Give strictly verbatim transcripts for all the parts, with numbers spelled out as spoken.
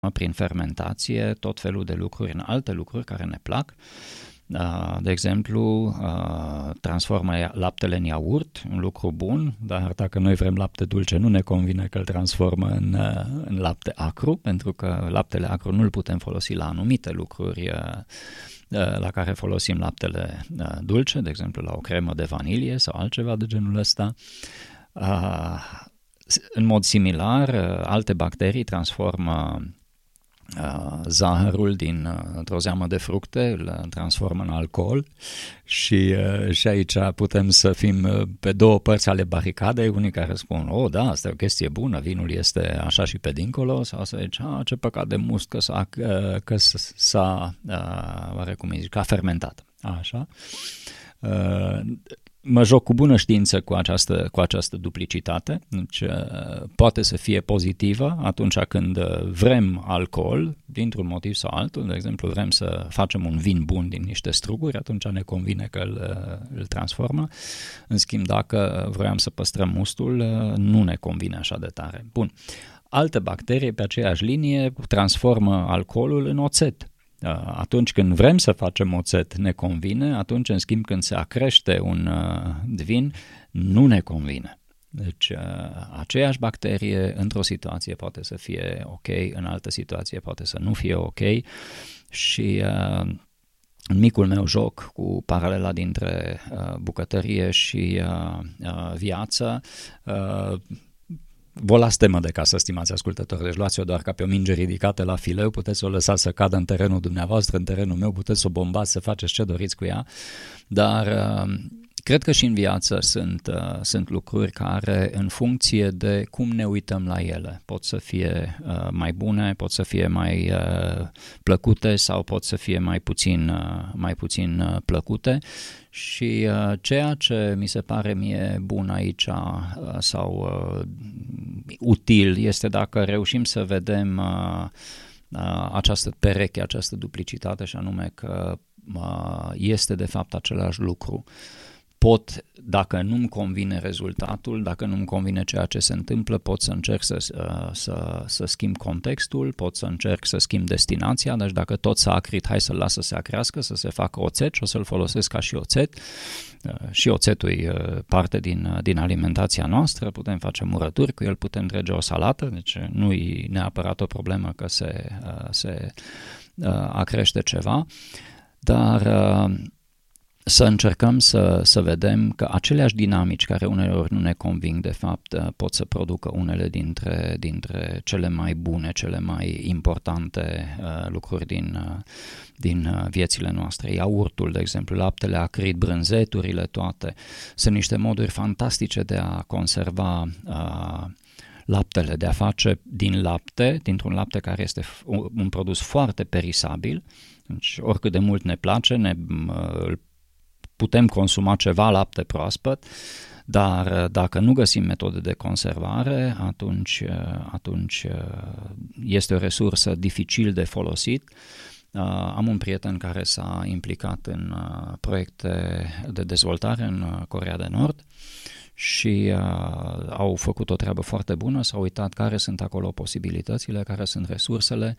prin fermentație tot felul de lucruri în alte lucruri care ne plac. De exemplu, transformă laptele în iaurt, un lucru bun, dar dacă noi vrem lapte dulce, nu ne convine că îl transformă în, în lapte acru, pentru că laptele acru nu îl putem folosi la anumite lucruri la care folosim laptele dulce, de exemplu la o cremă de vanilie sau altceva de genul ăsta. În mod similar, alte bacterii transformă zahărul din o zeamă de fructe, îl transformă în alcool și, și aici putem să fim pe două părți ale baricadei, unii care spun, oh da, asta e o chestie bună, vinul este așa și pe dincolo, sau să zice, ah, ce păcat de must că s-a, că s-a oare cum zic, că a fermentat. Așa. Mă joc cu bună știință cu această, cu această duplicitate, deci poate să fie pozitivă atunci când vrem alcool, dintr-un motiv sau altul, de exemplu vrem să facem un vin bun din niște struguri, atunci ne convine că îl, îl transformă, în schimb dacă vroiam să păstrăm mustul, nu ne convine așa de tare. Bun, alte bacterii pe aceeași linie transformă alcoolul în oțet. Atunci când vrem să facem oțet ne convine, atunci în schimb când se acrește un vin nu ne convine. Deci aceeași bacterie într-o situație poate să fie ok, în altă situație poate să nu fie ok și în micul meu joc cu paralela dintre bucătărie și viață, vă las temă de casă, stimați ascultători, deci luați-o doar ca pe o minge ridicată la fileu, puteți să o lăsați să cadă în terenul dumneavoastră, în terenul meu, puteți să o bombați, să faceți ce doriți cu ea, dar uh, cred că și în viață sunt, uh, sunt lucruri care, în funcție de cum ne uităm la ele, pot să fie uh, mai bune, pot să fie mai uh, plăcute sau pot să fie mai puțin, uh, mai puțin uh, plăcute. Și uh, ceea ce mi se pare mie bun aici uh, sau uh, util este dacă reușim să vedem uh, uh, această pereche, această duplicitate și anume că uh, este de fapt același lucru. Pot, dacă nu-mi convine rezultatul, dacă nu-mi convine ceea ce se întâmplă, pot să încerc să, să, să schimb contextul, pot să încerc să schimb destinația, deci dacă tot s-a acrit, hai să-l las să se acrească, să se facă oțet și o să-l folosesc ca și oțet. Și oțetul e parte din, din alimentația noastră, putem face murături cu el, putem trage o salată, deci nu e neapărat o problemă că se, se acrește ceva, dar să încercăm să, să vedem că aceleași dinamici care uneori nu ne conving, de fapt, pot să producă unele dintre, dintre cele mai bune, cele mai importante uh, lucruri din, uh, din uh, viețile noastre. Iaurtul, de exemplu, laptele acrid, brânzeturile toate, sunt niște moduri fantastice de a conserva uh, laptele, de a face din lapte, dintr-un lapte care este un produs foarte perisabil, deci oricât de mult ne place, ne uh, putem consuma ceva lapte proaspăt, dar dacă nu găsim metode de conservare, atunci, atunci este o resursă dificil de folosit. Am un prieten care s-a implicat în proiecte de dezvoltare în Coreea de Nord și au făcut o treabă foarte bună, s-au uitat care sunt acolo posibilitățile, care sunt resursele.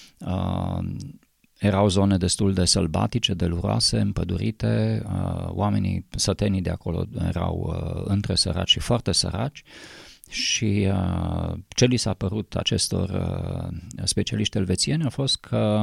Erau zone destul de sălbatice, deluroase, împădurite, oamenii, sătenii de acolo erau între săraci și foarte săraci și ce li s-a părut acestor specialiști elvețieni a fost că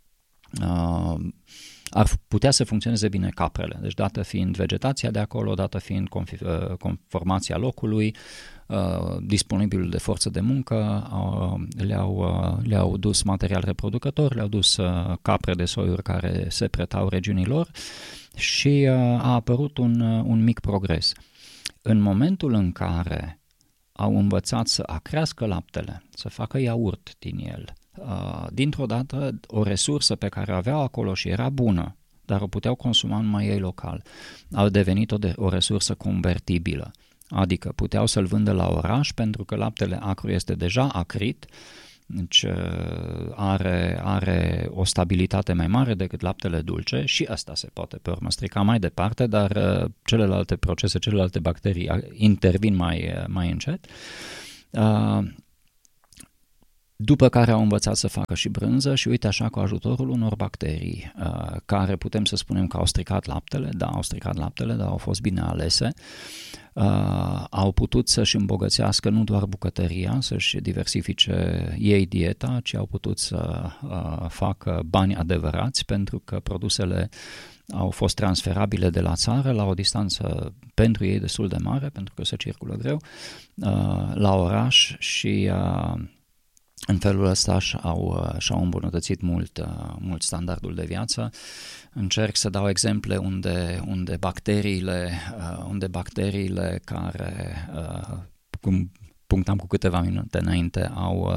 ar putea să funcționeze bine caprele, deci dată fiind vegetația de acolo, dată fiind conformația locului, disponibilul de forță de muncă, le-au, le-au dus material reproducător, le-au dus capre de soiuri care se pretau regiunilor și a apărut un, un mic progres. În momentul în care au învățat să acrească laptele, să facă iaurt din el, dintr-o dată o resursă pe care o aveau acolo și era bună, dar o puteau consuma numai ei local, a devenit o, de, o resursă convertibilă. Adică puteau să-l vândă la oraș pentru că laptele acru este deja acrit, deci are, are o stabilitate mai mare decât laptele dulce și asta se poate pe urmă strica mai departe, dar celelalte procese, celelalte bacterii intervin mai, mai încet. după care au învățat să facă și brânză și uite așa cu ajutorul unor bacterii uh, care putem să spunem că au stricat laptele, da, au stricat laptele, dar au fost bine alese, uh, au putut să-și îmbogățească nu doar bucătăria, să-și diversifice ei dieta, ci au putut să uh, facă bani adevărați pentru că produsele au fost transferabile de la țară la o distanță pentru ei destul de mare, pentru că se circulă greu, uh, la oraș și uh, în felul ăsta și-au, și-au îmbunătățit mult, mult standardul de viață. Încerc să dau exemple unde, unde, bacteriile, unde bacteriile care, cum punctam cu câteva minute înainte, au,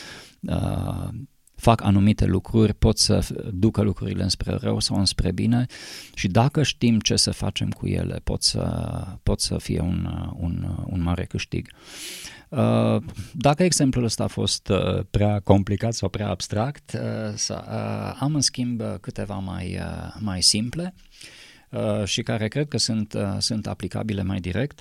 fac anumite lucruri, pot să ducă lucrurile înspre rău sau înspre bine și dacă știm ce să facem cu ele, pot să, pot să fie un, un, un mare câștig. Dacă exemplul ăsta a fost prea complicat sau prea abstract, am în schimb câteva mai, mai simple și care cred că sunt, sunt aplicabile mai direct.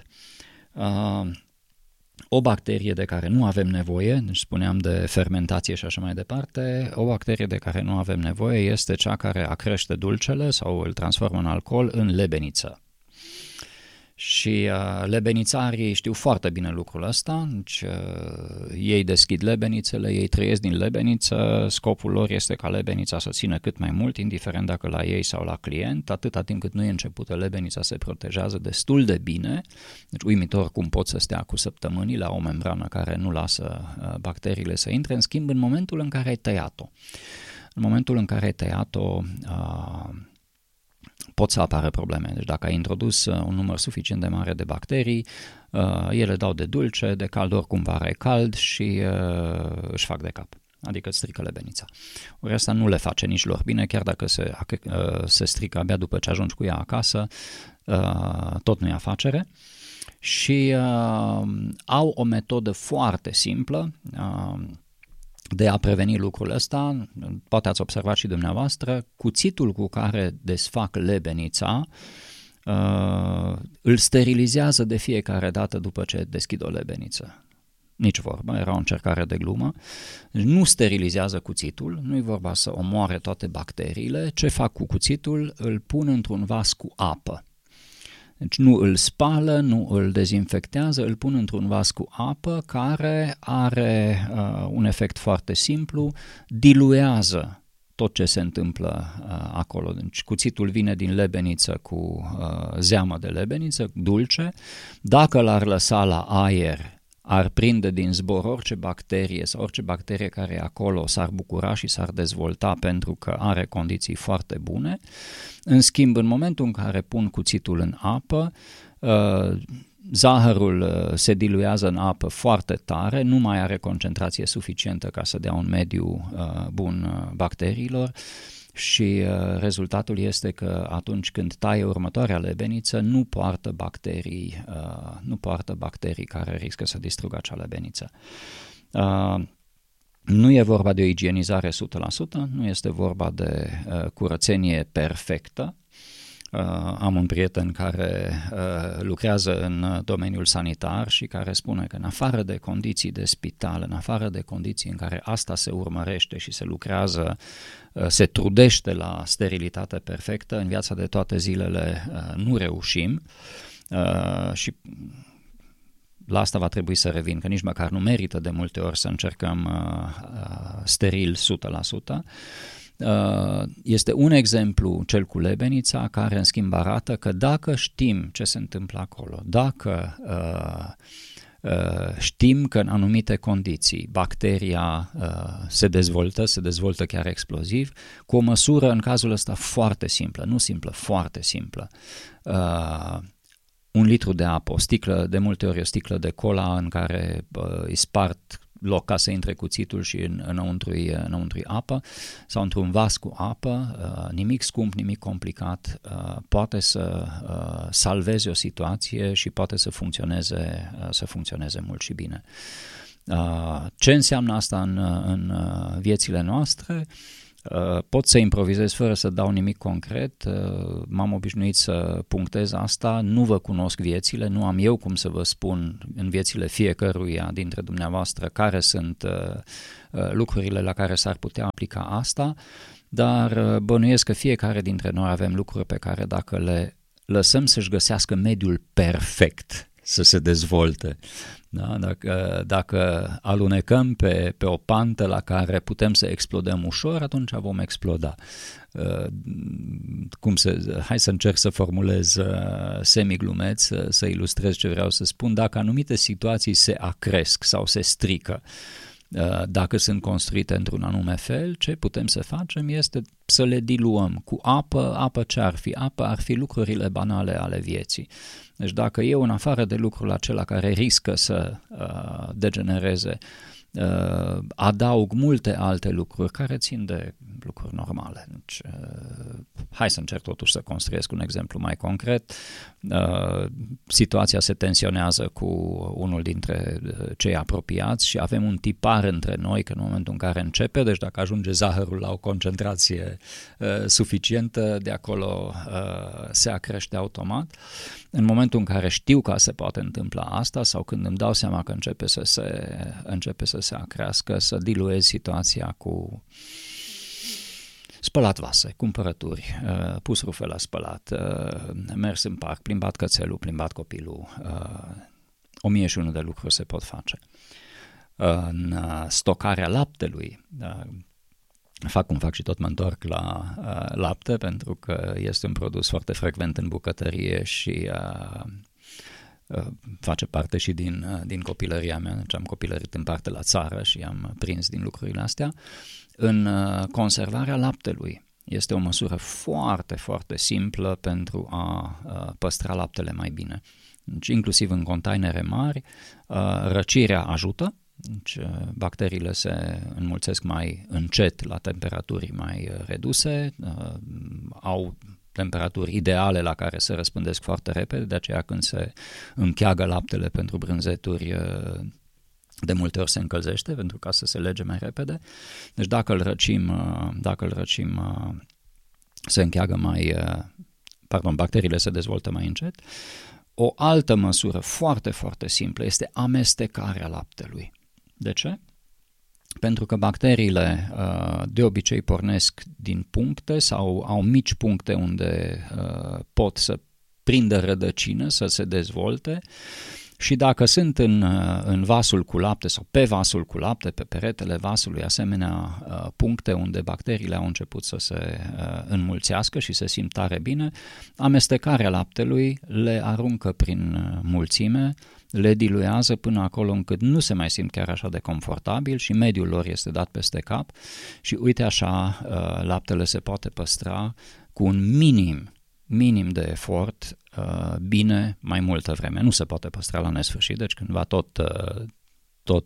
O bacterie de care nu avem nevoie, deci spuneam de fermentație și așa mai departe, o bacterie de care nu avem nevoie este cea care acrește dulcele sau îl transformă în alcool în lebeniță. Și uh, lebenițarii știu foarte bine lucrul ăsta, deci uh, ei deschid lebenițele, ei trăiesc din lebeniță, scopul lor este ca lebenița să țină cât mai mult, indiferent dacă la ei sau la client, atâta timp cât nu e începută, lebenița se protejează destul de bine, deci uimitor cum pot să stea cu săptămâni la o membrană care nu lasă uh, bacteriile să intre, în schimb în momentul în care ai tăiat-o. În momentul în care ai tăiat-o, uh, pot să apară probleme. Deci dacă ai introdus un număr suficient de mare de bacterii, uh, ele dau de dulce, de cald oricum vara e cald și uh, își fac de cap. Adică îți strică lebenița. Ori asta nu le face nici lor bine, chiar dacă se, uh, se strică abia după ce ajungi cu ea acasă, uh, tot nu e afacere. Și uh, au o metodă foarte simplă uh, de a preveni lucrul ăsta, poate ați observat și dumneavoastră, cuțitul cu care desfac lebenița uh, îl sterilizează de fiecare dată după ce deschid o lebeniță. Nici vorba, era o încercare de glumă. Deci nu sterilizează cuțitul, nu e vorba să omoare toate bacteriile. Ce fac cu cuțitul? Îl pun într-un vas cu apă. Deci nu îl spală, nu îl dezinfectează, îl pun într-un vas cu apă care are uh, un efect foarte simplu, diluează tot ce se întâmplă uh, acolo. Deci cuțitul vine din lebeniță cu uh, zeamă de lebeniță, dulce. Dacă l-ar lăsa la aer, ar prinde din zbor orice bacterie sau orice bacterie care e acolo s-ar bucura și s-ar dezvolta pentru că are condiții foarte bune. În schimb, în momentul în care pun cuțitul în apă, zahărul se diluează în apă foarte tare, nu mai are concentrație suficientă ca să dea un mediu bun bacteriilor și rezultatul este că atunci când taie următoarea lebeniță nu poartă bacterii, nu poartă bacterii care riscă să distrugă acea lebeniță. Nu e vorba de o igienizare o sută la sută, nu este vorba de curățenie perfectă. Uh, am un prieten care uh, lucrează în domeniul sanitar și care spune că în afară de condiții de spital, în afară de condiții în care asta se urmărește și se lucrează, uh, se trudește la sterilitate perfectă, în viața de toate zilele uh, nu reușim uh, și la asta va trebui să revin, că nici măcar nu merită de multe ori să încercăm uh, uh, steril o sută la sută. Este un exemplu, cel cu lebenița, care în schimb arată că dacă știm ce se întâmplă acolo, dacă uh, uh, știm că în anumite condiții bacteria uh, se dezvoltă, se dezvoltă chiar exploziv, cu o măsură în cazul ăsta foarte simplă, nu simplă, foarte simplă, uh, un litru de apă, o sticlă, de multe ori o sticlă de cola în care uh, îi spart loc ca să intre cuțitul și în, înăuntru-i, înăuntru-i apă sau într-un vas cu apă, uh, nimic scump, nimic complicat, uh, poate să uh, salveze o situație și poate să funcționeze, uh, să funcționeze mult și bine. Uh, ce înseamnă asta în, în viețile noastre? Pot să improvizez fără să dau nimic concret, m-am obișnuit să punctez asta, nu vă cunosc viețile, nu am eu cum să vă spun în viețile fiecăruia dintre dumneavoastră care sunt lucrurile la care s-ar putea aplica asta, dar bănuiesc că fiecare dintre noi avem lucruri pe care dacă le lăsăm să-și găsească mediul perfect, să se dezvolte. Da? Dacă, dacă alunecăm pe, pe o pantă la care putem să explodăm ușor, atunci vom exploda. Uh, cum să, hai să încerc să formulez uh, semiglumeț, să, să ilustrez ce vreau să spun. Dacă anumite situații se acresc sau se strică, uh, dacă sunt construite într-un anume fel, ce putem să facem este să le diluăm cu apă. Apă ce ar fi? Apă ar fi lucrurile banale ale vieții. Deci dacă eu, în afară de lucrul acela care riscă să uh, degenereze, uh, adaug multe alte lucruri care țin de lucruri normale. Deci, uh, hai să încerc totuși să construiesc un exemplu mai concret. Uh, situația se tensionează cu unul dintre cei apropiați și avem un tipar între noi că în momentul în care începe, deci dacă ajunge zahărul la o concentrație uh, suficientă, de acolo uh, se acrește automat. În momentul în care știu că se poate întâmpla asta sau când îmi dau seama că începe să se, începe să se acrească, să diluez situația cu spălat vase, cumpărături, pus rufe la spălat, mers în parc, plimbat cățelul, plimbat copilul, o mie și unul de lucruri se pot face. În stocarea laptelui, fac cum fac și tot mă întorc la uh, lapte, pentru că este un produs foarte frecvent în bucătărie și uh, uh, face parte și din, uh, din copilăria mea. Deci am copilărit în parte la țară și am prins din lucrurile astea. În uh, conservarea laptelui este o măsură foarte, foarte simplă pentru a uh, păstra laptele mai bine. Deci, inclusiv în containere mari, uh, răcirea ajută. Deci, bacteriile se înmulțesc mai încet la temperaturi mai reduse, uh, au temperaturi ideale la care se răspândesc foarte repede, de aceea când se încheagă laptele pentru brânzeturi, uh, de multe ori se încălzește pentru ca să se lege mai repede. Deci dacă îl răcim, uh, dacă îl răcim uh, se încheagă mai, uh, pardon, bacteriile se dezvoltă mai încet. O altă măsură foarte, foarte simplă este amestecarea laptelui. De ce? Pentru că bacteriile de obicei pornesc din puncte sau au mici puncte unde pot să prindă rădăcină, să se dezvolte și dacă sunt în, în vasul cu lapte sau pe vasul cu lapte, pe peretele vasului, asemenea puncte unde bacteriile au început să se înmulțească și se simt tare bine, amestecarea laptelui le aruncă prin mulțime, le diluează până acolo încât nu se mai simt chiar așa de confortabil și mediul lor este dat peste cap și uite așa laptele se poate păstra cu un minim, minim de efort bine mai multă vreme. Nu se poate păstra la nesfârșit, deci cândva tot, tot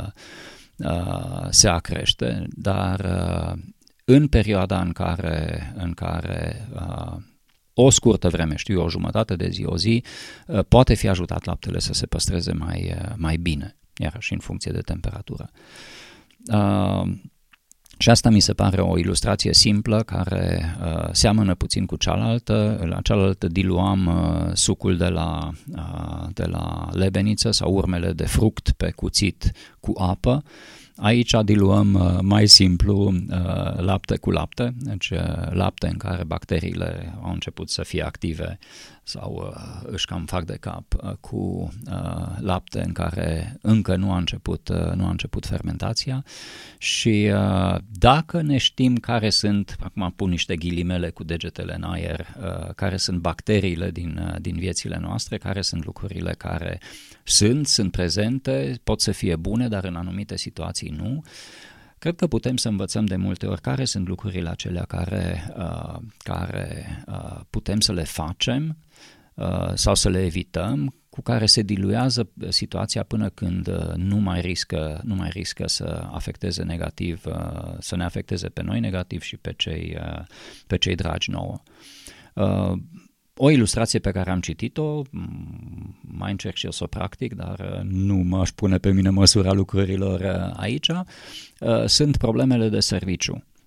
se acrește, dar în perioada în care, în care o scurtă vreme, știu eu, o jumătate de zi, o zi, poate fi ajutat laptele să se păstreze mai, mai bine, iarăși în funcție de temperatură. Uh, și asta mi se pare o ilustrație simplă care uh, seamănă puțin cu cealaltă. La cealaltă diluam uh, sucul de la, uh, de la lebeniță sau urmele de fruct pe cuțit cu apă. Aici diluăm uh, mai simplu uh, lapte cu lapte, deci uh, lapte în care bacteriile au început să fie active sau uh, își cam fac de cap uh, cu uh, lapte în care încă nu a început, uh, nu a început fermentația și uh, dacă ne știm care sunt, acum pun niște ghilimele cu degetele în aer, uh, care sunt bacteriile din, uh, din viețile noastre, care sunt lucrurile care sunt, sunt prezente, pot să fie bune, dar în anumite situații nu. Cred că putem să învățăm de multe ori care sunt lucrurile acelea care, uh, care uh, putem să le facem uh, sau să le evităm, cu care se diluează situația până când uh, nu mai riscă, nu mai riscă să afecteze negativ, uh, să ne afecteze pe noi negativ și pe cei, uh, pe cei dragi nouă. Uh, O ilustrație pe care am citit-o, mai încerc și eu să o practic, dar nu m-aș pune pe mine măsura lucrurilor aici, sunt problemele de serviciu.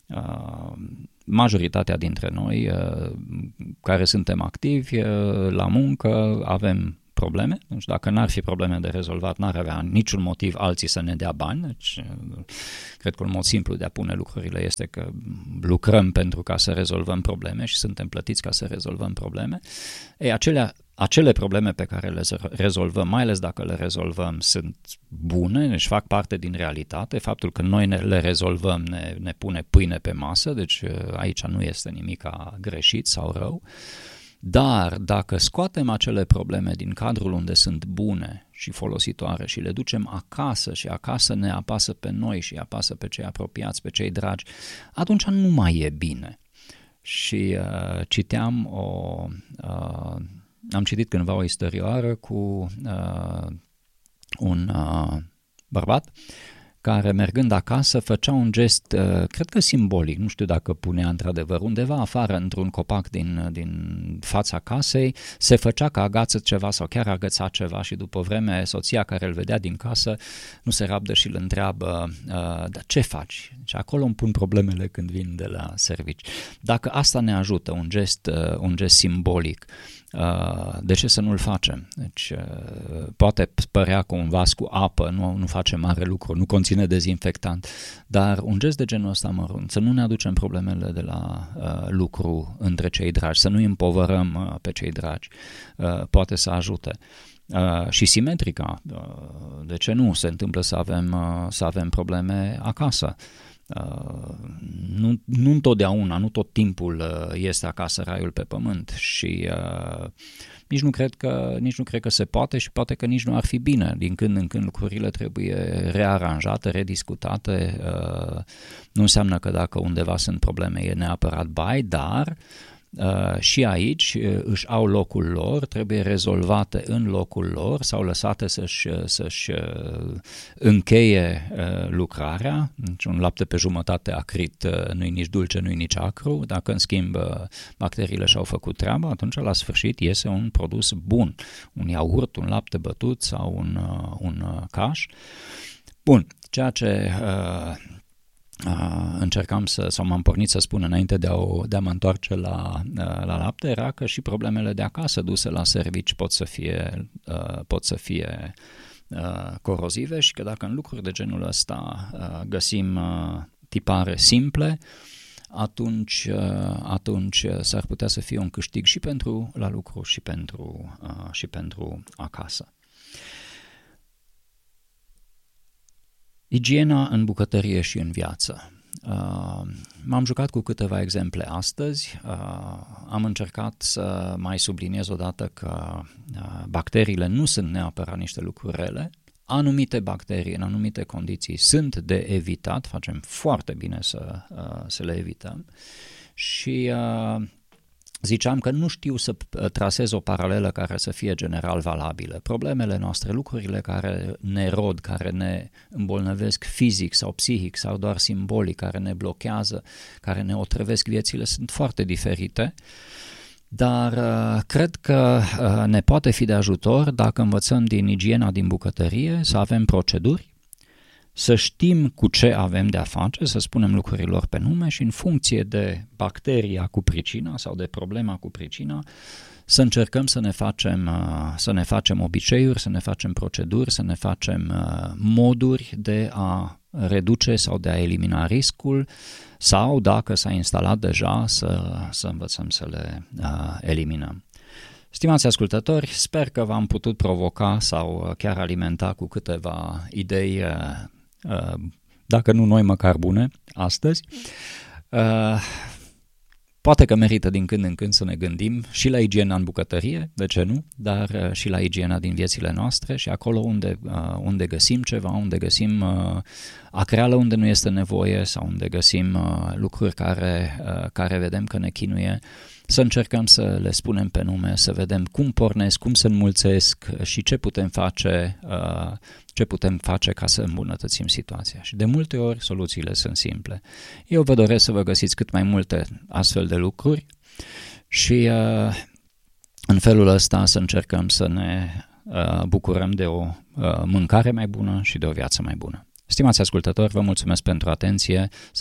Majoritatea dintre noi care suntem activi la muncă avem probleme, deci dacă n-ar fi probleme de rezolvat, n-ar avea niciun motiv alții să ne dea bani, deci cred că un mod simplu de a pune lucrurile este că lucrăm pentru ca să rezolvăm probleme și suntem plătiți ca să rezolvăm probleme. Ei, acelea, acele probleme pe care le rezolvăm, mai ales dacă le rezolvăm, sunt bune, deci fac parte din realitate, faptul că noi ne, le rezolvăm ne, ne pune pâine pe masă, deci aici nu este nimic greșit sau rău. Dar dacă scoatem acele probleme din cadrul unde sunt bune și folositoare și le ducem acasă și acasă ne apasă pe noi și apasă pe cei apropiați, pe cei dragi, atunci nu mai e bine. Și uh, citeam o... Uh, am citit cândva o istorioară cu uh, un uh, bărbat care mergând acasă făcea un gest, cred că simbolic, nu știu dacă punea într-adevăr, undeva afară într-un copac din, din fața casei, se făcea că agață ceva sau chiar agăța ceva și după vreme soția care îl vedea din casă nu se rabdă și îl întreabă, dar ce faci? Și acolo îmi pun problemele când vin de la servici. Dacă asta ne ajută, un gest, un gest simbolic, de ce să nu-l facem? Deci, poate părea că un vas cu apă nu, nu face mare lucru, nu conține dezinfectant, dar un gest de genul ăsta mărunt, să nu ne aducem problemele de la uh, lucru între cei dragi, să nu îi împovărăm uh, pe cei dragi, uh, poate să ajute. Uh, și simetrica, uh, de ce nu? Se întâmplă să avem, uh, să avem probleme acasă. Uh, nu, nu întotdeauna, nu tot timpul uh, este acasă raiul pe pământ și uh, nici nu cred că, nici nu cred că se poate și poate că nici nu ar fi bine. Din când în când lucrurile trebuie rearanjate, rediscutate. Uh, nu înseamnă că dacă undeva sunt probleme e neapărat bai, dar Uh, și aici uh, își au locul lor, trebuie rezolvate în locul lor sau lăsate să-și, să-și uh, încheie uh, lucrarea. Deci un lapte pe jumătate acrit uh, nu-i nici dulce, nu-i nici acru. Dacă în schimb uh, bacteriile și-au făcut treaba, atunci la sfârșit iese un produs bun, un iaurt, un lapte bătut sau un, uh, un uh, caș. Bun, ceea ce... Uh, Uh, încercam să, sau m-am pornit să spun înainte de a, o, de a mă întoarce la, uh, la lapte, era că și problemele de acasă duse la servici pot să fie, uh, pot să fie uh, corozive și că dacă în lucruri de genul ăsta uh, găsim uh, tipare simple, atunci, uh, atunci s-ar putea să fie un câștig și pentru la lucru și pentru, uh, și pentru acasă. Igiena în bucătărie și în viață. Uh, m-am jucat cu câteva exemple astăzi. Uh, am încercat să mai subliniez odată că uh, bacteriile nu sunt neapărat niște lucruri rele. Anumite bacterii în anumite condiții sunt de evitat, facem foarte bine să, uh, să le evităm. Și uh, ziceam că nu știu să trasez o paralelă care să fie general valabilă. Problemele noastre, lucrurile care ne rod, care ne îmbolnăvesc fizic sau psihic sau doar simbolic, care ne blochează, care ne otrăvesc viețile, sunt foarte diferite, dar uh, cred că uh, ne poate fi de ajutor dacă învățăm din igiena din bucătărie să avem proceduri, să știm cu ce avem de-a face, să spunem lucrurilor pe nume și în funcție de bacteria cu pricina sau de problema cu pricina, să încercăm să ne facem, să ne facem obiceiuri, să ne facem proceduri, să ne facem moduri de a reduce sau de a elimina riscul sau, dacă s-a instalat deja, să, să învățăm să le uh, eliminăm. Stimați ascultători, sper că v-am putut provoca sau chiar alimenta cu câteva idei, dacă nu noi, măcar bune, astăzi. Poate că merită din când în când să ne gândim și la igiena în bucătărie, de ce nu, dar și la igiena din viețile noastre și acolo unde, unde găsim ceva, unde găsim acreală unde nu este nevoie sau unde găsim lucruri care, care vedem că ne chinuie, să încercăm să le spunem pe nume, să vedem cum pornesc, cum se înmulțesc și ce putem face, ce putem face ca să îmbunătățim situația. Și de multe ori soluțiile sunt simple. Eu vă doresc să vă găsiți cât mai multe astfel de lucruri și în felul ăsta să încercăm să ne bucurăm de o mâncare mai bună și de o viață mai bună. Stimați ascultători, vă mulțumesc pentru atenție.